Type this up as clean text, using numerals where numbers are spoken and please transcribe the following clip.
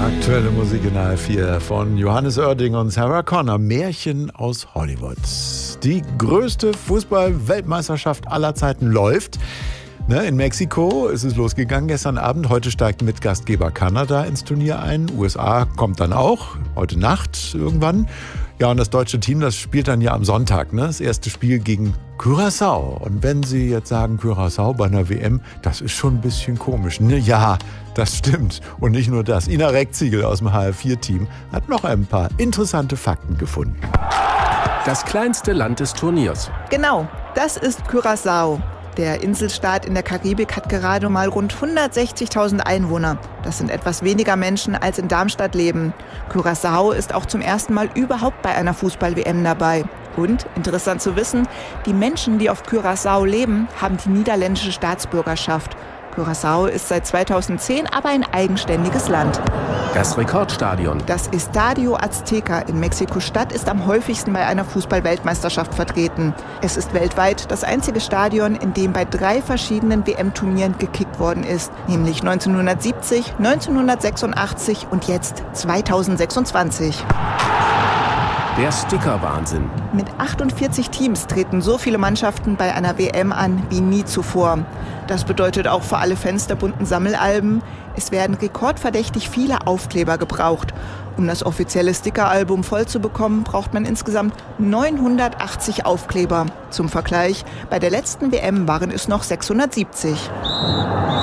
Aktuelle Musik in HR4 von Johannes Oerding und Sarah Connor. Märchen aus Hollywood. Die größte Fußball-Weltmeisterschaft aller Zeiten läuft. In Mexiko ist es losgegangen gestern Abend. Heute steigt mit Gastgeber Kanada ins Turnier ein. USA kommt dann auch, heute Nacht irgendwann. Ja, und das deutsche Team, das spielt dann ja am Sonntag, das erste Spiel gegen Curaçao. Und wenn Sie jetzt sagen, Curaçao bei einer WM, das ist schon ein bisschen komisch. Ja, das stimmt. Und nicht nur das. Ina Reckziegel aus dem HR4-Team hat noch ein paar interessante Fakten gefunden. Das kleinste Land des Turniers. Genau, das ist Curaçao. Der Inselstaat in der Karibik hat gerade mal rund 160.000 Einwohner. Das sind etwas weniger Menschen, als in Darmstadt leben. Curaçao ist auch zum ersten Mal überhaupt bei einer Fußball-WM dabei. Und, interessant zu wissen, die Menschen, die auf Curaçao leben, haben die niederländische Staatsbürgerschaft. Curaçao ist seit 2010 aber ein eigenständiges Land. Das Rekordstadion. Das Estadio Azteca in Mexiko-Stadt ist am häufigsten bei einer Fußball-Weltmeisterschaft vertreten. Es ist weltweit das einzige Stadion, in dem bei 3 verschiedenen WM-Turnieren gekickt worden ist. Nämlich 1970, 1986 und jetzt 2026. Der Sticker-Wahnsinn. Mit 48 Teams treten so viele Mannschaften bei einer WM an wie nie zuvor. Das bedeutet auch für alle Fans der bunten Sammelalben, es werden rekordverdächtig viele Aufkleber gebraucht. Um das offizielle Stickeralbum voll zu bekommen, braucht man insgesamt 980 Aufkleber. Zum Vergleich, bei der letzten WM waren es noch 670.